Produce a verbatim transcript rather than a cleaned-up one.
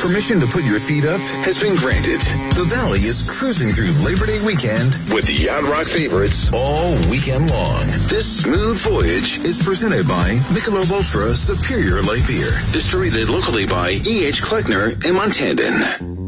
Permission to put your feet up has been granted. The Valley is cruising through Labor Day weekend with Yacht Rock favorites all weekend long. This smooth voyage is presented by Michelob Ultra Superior Light Beer, distributed locally by E H. Kleckner and Montandon.